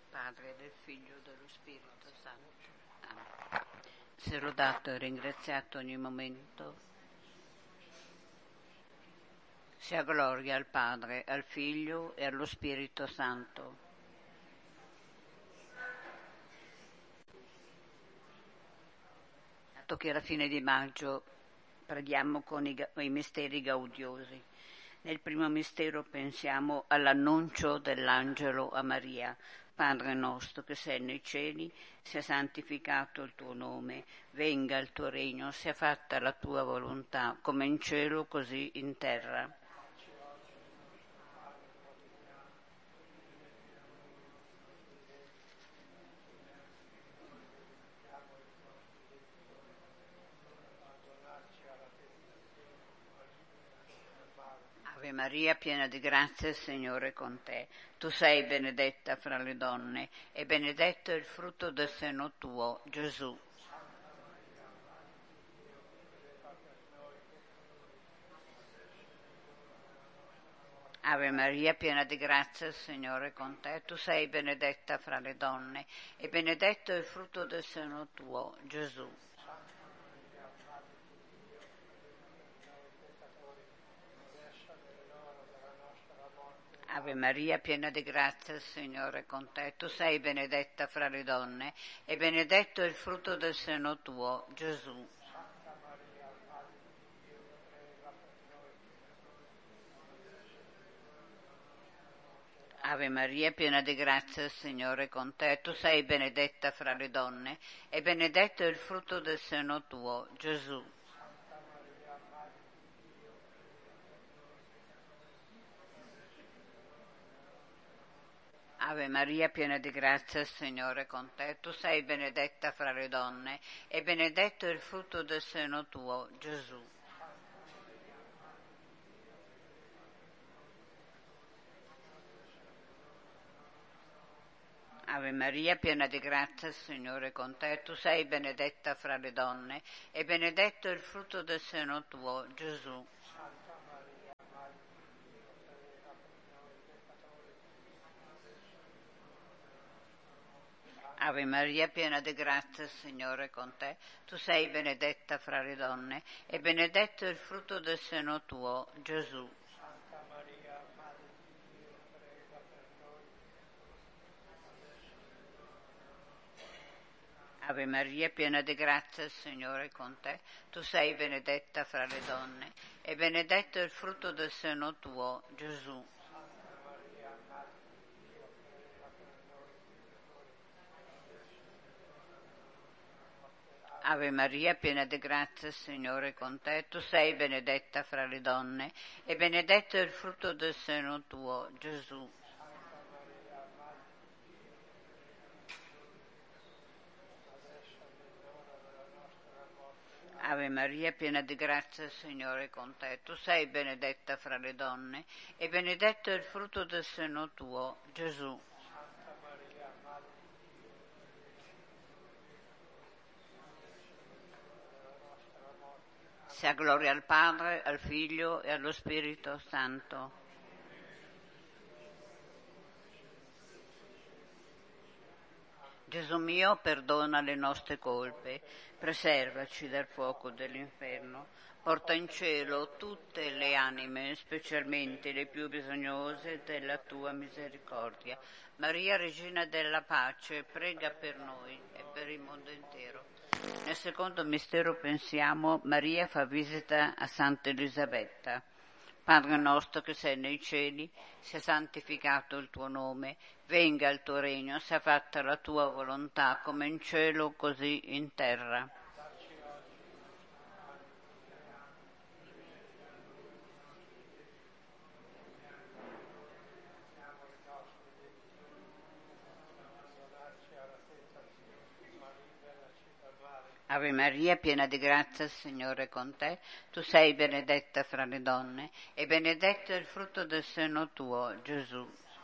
Padre, del Figlio e dello Spirito Santo. Amen. Sia lodato e ringraziato ogni momento. Sia gloria al Padre, al Figlio e allo Spirito Santo. Dato che alla fine di maggio preghiamo con i misteri gaudiosi. Nel primo mistero pensiamo all'annuncio dell'angelo a Maria. Padre nostro che sei nei cieli, sia santificato il tuo nome, venga il tuo regno, sia fatta la tua volontà, come in cielo così in terra. Ave Maria, piena di grazia, il Signore è con te. Tu sei benedetta fra le donne e benedetto è il frutto del seno tuo, Gesù. Ave Maria, piena di grazia, il Signore è con te. Tu sei benedetta fra le donne e benedetto è il frutto del seno tuo, Gesù. Ave Maria, piena di grazia, il Signore è con te. Tu sei benedetta fra le donne e benedetto è il frutto del seno tuo, Gesù. Ave Maria, piena di grazia, il Signore è con te. Tu sei benedetta fra le donne e benedetto è il frutto del seno tuo, Gesù. Ave Maria, piena di grazia, il Signore è con te. Tu sei benedetta fra le donne e benedetto è il frutto del seno tuo, Gesù. Ave Maria, piena di grazia, il Signore è con te. Tu sei benedetta fra le donne e benedetto è il frutto del seno tuo, Gesù. Ave Maria, piena di grazia, il Signore è con te. Tu sei benedetta fra le donne e benedetto è il frutto del seno tuo, Gesù. Ave Maria, piena di grazia, il Signore è con te. Tu sei benedetta fra le donne e benedetto è il frutto del seno tuo, Gesù. Ave Maria, piena di grazia, il Signore è con te. Tu sei benedetta fra le donne e benedetto è il frutto del seno tuo, Gesù. Ave Maria, piena di grazia, il Signore è con te. Tu sei benedetta fra le donne e benedetto è il frutto del seno tuo, Gesù. Sia gloria al Padre, al Figlio e allo Spirito Santo. Gesù mio, perdona le nostre colpe, preservaci dal fuoco dell'inferno, porta in cielo tutte le anime, specialmente le più bisognose della tua misericordia. Maria, Regina della Pace, prega per noi e per il mondo intero. Nel secondo mistero pensiamo, Maria fa visita a Santa Elisabetta. Padre nostro che sei nei cieli, sia santificato il tuo nome, venga il tuo regno, sia fatta la tua volontà come in cielo così in terra. Ave Maria, piena di grazia, il Signore è con te. Tu sei benedetta fra le donne e benedetto è il frutto del seno tuo, Gesù.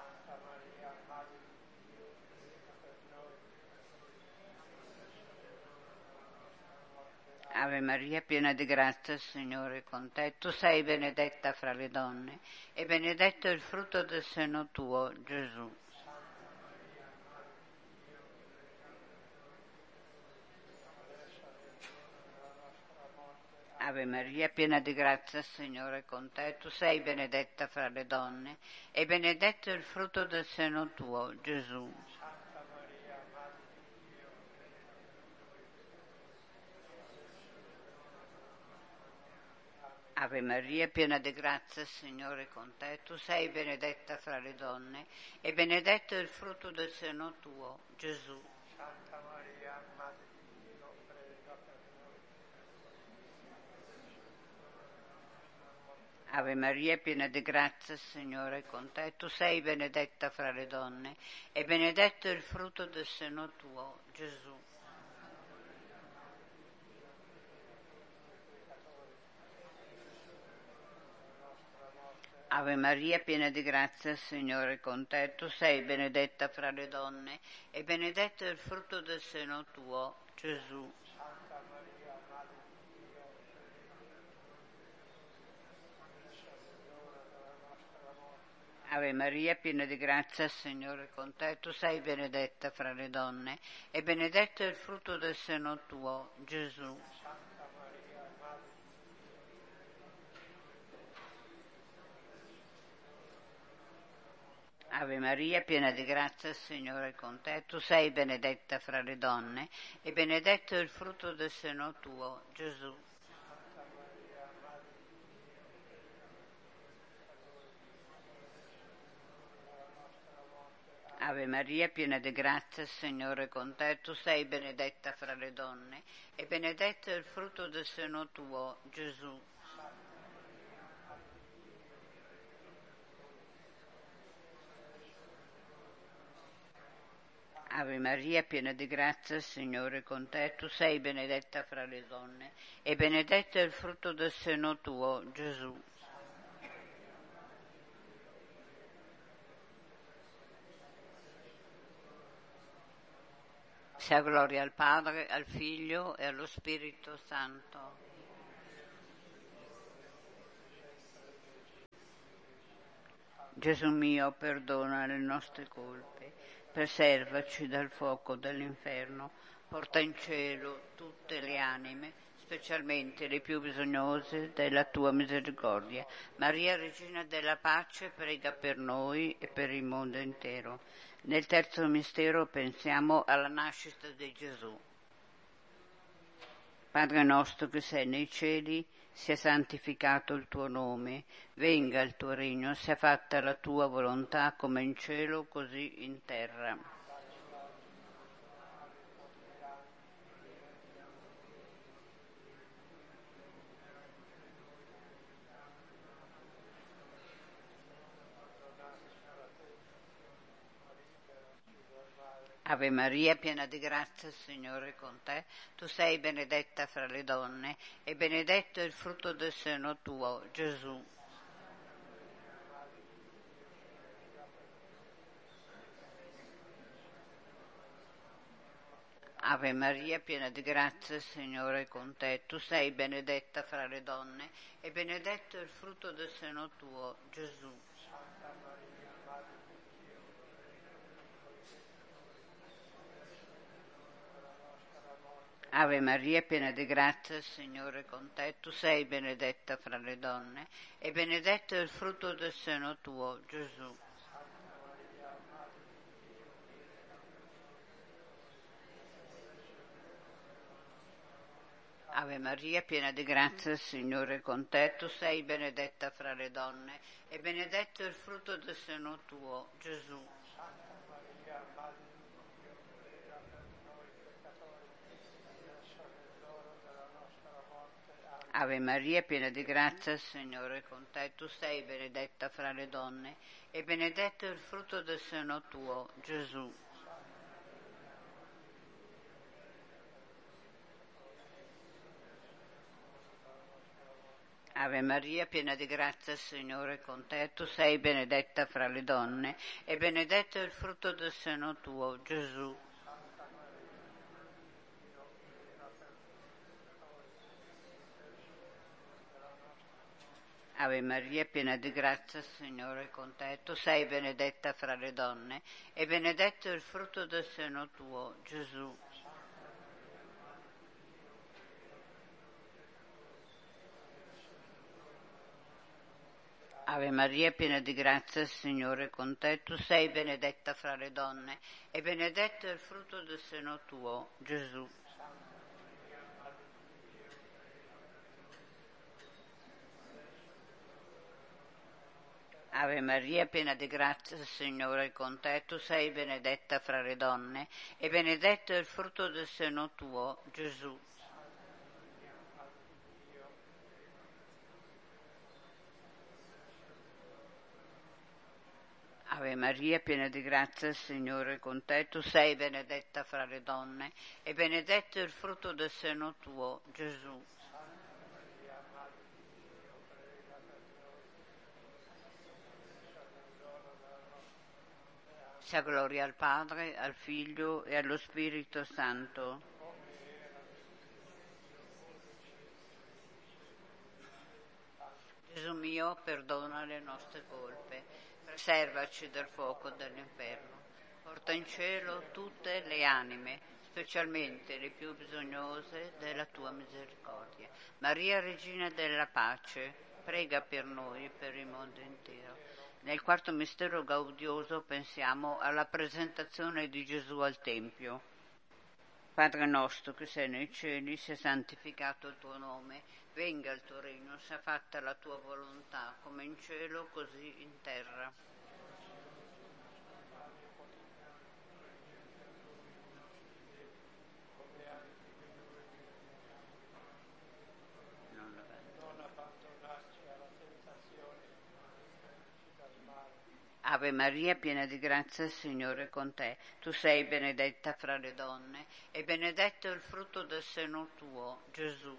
Ave Maria, piena di grazia, il Signore è con te. Tu sei benedetta fra le donne e benedetto è il frutto del seno tuo, Gesù. Ave Maria, piena di grazia, il Signore è con te. Tu sei benedetta fra le donne e benedetto è il frutto del seno tuo, Gesù. Ave Maria, piena di grazia, il Signore è con te. Tu sei benedetta fra le donne e benedetto è il frutto del seno tuo, Gesù. Ave Maria, piena di grazia, il Signore è con te. Tu sei benedetta fra le donne e benedetto è il frutto del seno tuo, Gesù. Ave Maria, piena di grazia, il Signore è con te. Tu sei benedetta fra le donne e benedetto è il frutto del seno tuo, Gesù. Ave Maria, piena di grazia, il Signore è con te. Tu sei benedetta fra le donne e benedetto è il frutto del seno tuo, Gesù. Ave Maria, piena di grazia, il Signore è con te. Tu sei benedetta fra le donne e benedetto è il frutto del seno tuo, Gesù. Ave Maria, piena di grazia, il Signore è con te. Tu sei benedetta fra le donne e benedetto è il frutto del seno tuo, Gesù. Ave Maria, piena di grazia, il Signore è con te. Tu sei benedetta fra le donne e benedetto è il frutto del seno tuo, Gesù. Sia gloria al Padre, al Figlio e allo Spirito Santo. Gesù mio, perdona le nostre colpe, preservaci dal fuoco dell'inferno, porta in cielo tutte le anime, specialmente le più bisognose della tua misericordia. Maria, Regina della Pace, prega per noi e per il mondo intero. Nel terzo mistero pensiamo alla nascita di Gesù. Padre nostro che sei nei cieli, sia santificato il tuo nome, venga il tuo regno, sia fatta la tua volontà come in cielo così in terra. Ave Maria, piena di grazia, il Signore è con te. Tu sei benedetta fra le donne e benedetto è il frutto del seno tuo, Gesù. Ave Maria, piena di grazia, il Signore è con te. Tu sei benedetta fra le donne e benedetto è il frutto del seno tuo, Gesù. Ave Maria, piena di grazia, il Signore è con te. Tu sei benedetta fra le donne e benedetto è il frutto del seno tuo, Gesù. Ave Maria, piena di grazia, il Signore è con te. Tu sei benedetta fra le donne e benedetto è il frutto del seno tuo, Gesù. Ave Maria, piena di grazia, il Signore è con te. Tu sei benedetta fra le donne e benedetto è il frutto del seno tuo, Gesù. Ave Maria, piena di grazia, il Signore è con te. Tu sei benedetta fra le donne e benedetto è il frutto del seno tuo, Gesù. Ave Maria, piena di grazia, il Signore è con te. Tu sei benedetta fra le donne e benedetto è il frutto del seno tuo, Gesù. Ave Maria, piena di grazia, il Signore è con te. Tu sei benedetta fra le donne e benedetto è il frutto del seno tuo, Gesù. Ave Maria, piena di grazia, il Signore è con te. Tu sei benedetta fra le donne e benedetto è il frutto del seno tuo, Gesù. Ave Maria, piena di grazia, il Signore è con te. Tu sei benedetta fra le donne e benedetto è il frutto del seno tuo, Gesù. Sia gloria al Padre, al Figlio e allo Spirito Santo. Gesù mio, perdona le nostre colpe, preservaci dal fuoco dell'inferno, porta in cielo tutte le anime, specialmente le più bisognose della tua misericordia. Maria, Regina della Pace, prega per noi e per il mondo intero. Nel quarto mistero gaudioso pensiamo alla presentazione di Gesù al Tempio. Padre nostro che sei nei cieli, sia santificato il tuo nome, venga il tuo regno, sia fatta la tua volontà, come in cielo così in terra. Ave Maria, piena di grazia, il Signore è con te. Tu sei benedetta fra le donne e benedetto è il frutto del seno tuo, Gesù.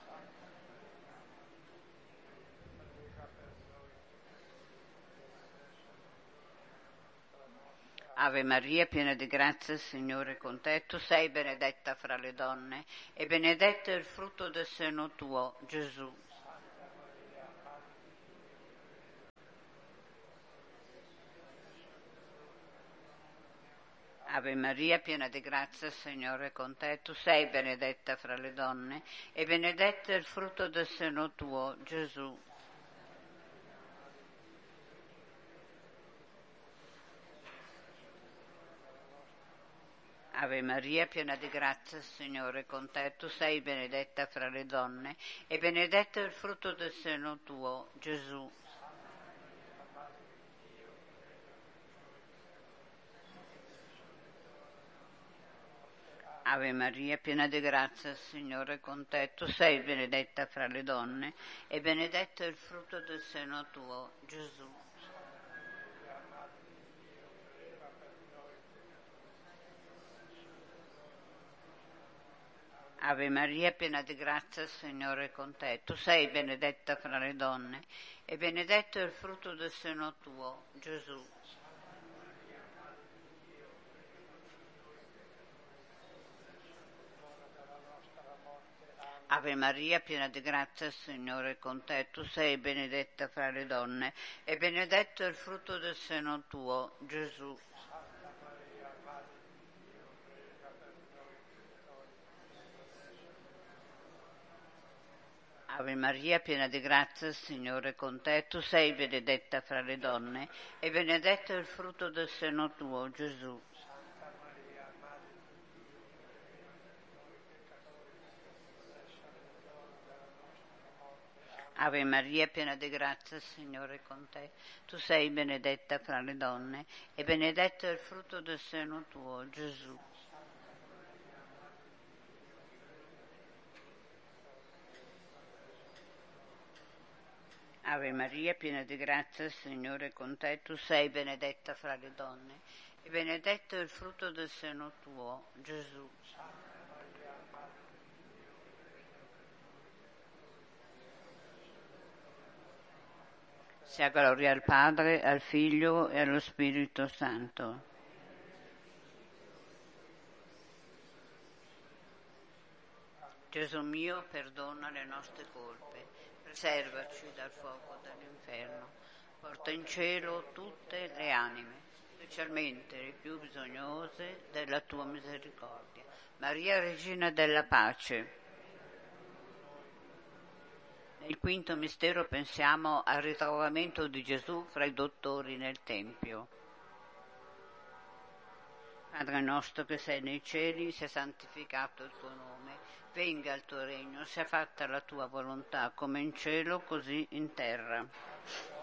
Ave Maria, piena di grazia, il Signore è con te. Tu sei benedetta fra le donne e benedetto è il frutto del seno tuo, Gesù. Ave Maria, piena di grazia, il Signore è con te. Tu sei benedetta fra le donne e benedetto è il frutto del seno tuo, Gesù. Ave Maria, piena di grazia, il Signore è con te. Tu sei benedetta fra le donne e benedetto è il frutto del seno tuo, Gesù. Ave Maria, piena di grazia, il Signore è con te. Tu sei benedetta fra le donne e benedetto è il frutto del seno tuo, Gesù. Ave Maria, piena di grazia, il Signore è con te. Tu sei benedetta fra le donne e benedetto è il frutto del seno tuo, Gesù. Ave Maria, piena di grazia, il Signore è con te. Tu sei benedetta fra le donne e benedetto è il frutto del seno tuo, Gesù. Ave Maria, piena di grazia, il Signore è con te. Tu sei benedetta fra le donne e benedetto è il frutto del seno tuo, Gesù. Ave Maria, piena di grazia, il Signore è con te. Tu sei benedetta fra le donne e benedetto è il frutto del seno tuo, Gesù. Ave Maria, piena di grazia, il Signore è con te. Tu sei benedetta fra le donne e benedetto è il frutto del seno tuo, Gesù. Sia gloria al Padre, al Figlio e allo Spirito Santo. Gesù mio, perdona le nostre colpe, preservaci dal fuoco dell'inferno, porta in cielo tutte le anime, specialmente le più bisognose della tua misericordia. Maria, Regina della Pace. Nel quinto mistero pensiamo al ritrovamento di Gesù fra i dottori nel Tempio. Padre nostro che sei nei cieli, sia santificato il tuo nome, venga il tuo regno, sia fatta la tua volontà come in cielo così in terra.